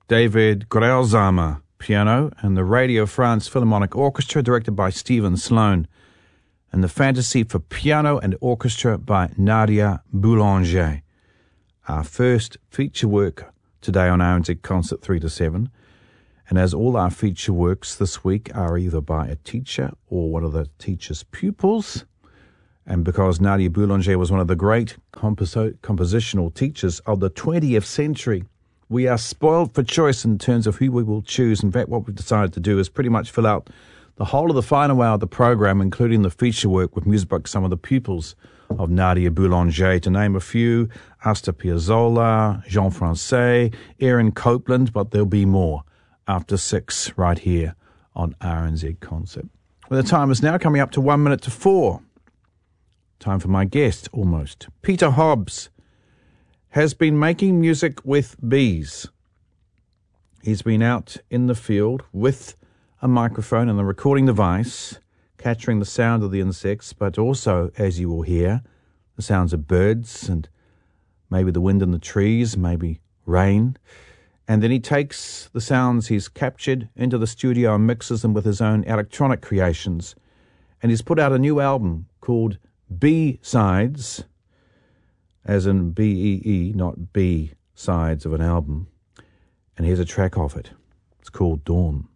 David Grelzamer, piano, and the Radio France Philharmonic Orchestra, directed by Stephen Sloan, and the Fantasy for Piano and Orchestra by Nadia Boulanger. Our first feature work today on RNZ Concert 3 to 7. And as all our feature works this week are either by a teacher or one of the teacher's pupils, and because Nadia Boulanger was one of the great compositional teachers of the 20th century, we are spoiled for choice in terms of who we will choose. In fact, what we've decided to do is pretty much fill out the whole of the final hour of the program, including the feature work with music by some of the pupils of Nadia Boulanger. To name a few, Astor Piazzolla, Jean Francais, Aaron Copland, but there'll be more after 6 right here on RNZ Concert. Well, the time is now coming up to 1 minute to 4. Time for my guest, almost. Peter Hobbs has been making music with bees. He's been out in the field with a microphone and a recording device, capturing the sound of the insects, but also, as you will hear, the sounds of birds and maybe the wind in the trees, maybe rain. And then he takes the sounds he's captured into the studio and mixes them with his own electronic creations. And he's put out a new album called B-Sides, as in B-E-E, not B-sides of an album. And here's a track of it. It's called Dawn.